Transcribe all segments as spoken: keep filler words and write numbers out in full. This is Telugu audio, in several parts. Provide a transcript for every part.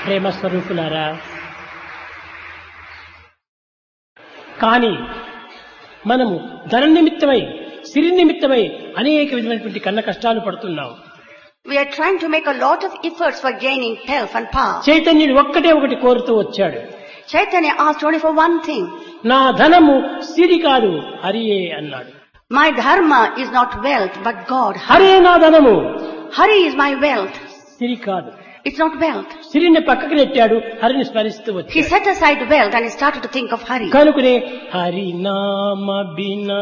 ప్రేమ స్వరూపులారా, కానీ మనము ధన నిమిత్తమై సిరి నిమిత్తమై అనేక విధమైనటువంటి కన్న కష్టాలు పడుతున్నాం. We are trying to make a lot of efforts for gaining health and power. చైతన్యుడు ఒక్కటే ఒకటి కోరుతూ వచ్చాడు. Chaitanya asked only for one thing. నా ధనము సిరి కాదు, హరియే అన్నాడు. My dharma is not wealth but God. Hare నా ధనము, Hari is my wealth. సిరి కాదు. It's not wealth. సిరిని పక్కకు నెట్టాడు, హరిని స్మరిస్తూ He వచ్చాడు. set aside wealth and he started to think of Hari. కనుకనే హరినామ బినా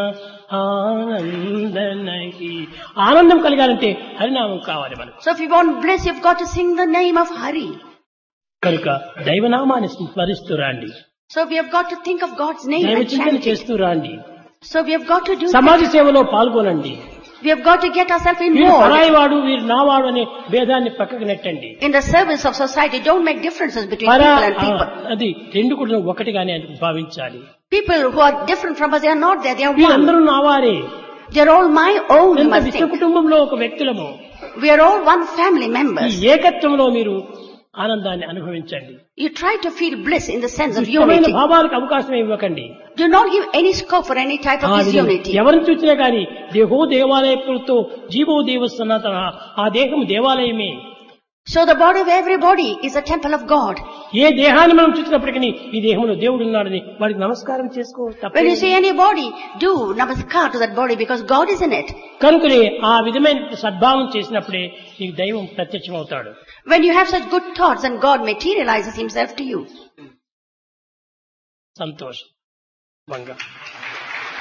ఆనందనహి, ఆనందం కలగాలంటే హరినామం కావాలి మనకు. So if you want bliss, you've got to sing the name of Hari. కనుక దైవనామాన్ని స్మరిస్తూ రాండి, So we have got to think of God's name దైవ and చింతన chant it. చేస్తూ రాండి, So we have got to do సమాజ that. సేవలో పాల్గొనండి. We have got to get ourselves వీరు involved. పరాయివాడు వీరు నావాడు అనే భేదాన్ని పక్కకు నెట్టండి. In the service of society, don't make differences between పరా people and people. అది రెండు కూడా ఒకటిగానే అని భావించాలి. People who are different from us, they are not there, they are one. వీరందరూ నావారే. They are all my own, you ఎంత must విశ్వ think. కుటుంబంలో ఒక వ్యక్తులము. We are all one family ఈ members. ఏకత్వంలో మీరు ఆనందాన్ని అనుభవించండి. You try to feel bliss in the sense of ఇష్టమైన unity. భావాలకు అవకాశం ఇవ్వకండి. Do not give any scope for any type of ఆ విధంగా disunity. ఎవరిని చూసినా కానీ దేహో దేవాలయపుతో జీవో దేవ సనాతన, ఆ దేహం దేవాలయమే. So the body of everybody is a temple of God. ఏ దేహాన్ని మనం చూసినప్పటికీ ఈ దేహంలో దేవుడు ఉన్నాడని వాడికి నమస్కారం చేసుకో. When you see any body, do namaskar to that body because God is in it. కనుకనే ఆ విధమైన సద్భావం చేసినప్పుడే నీకు దైవం ప్రత్యక్షమవుతాడు. When you have such good thoughts, and God materializes himself to you. సంతోషం. బంగా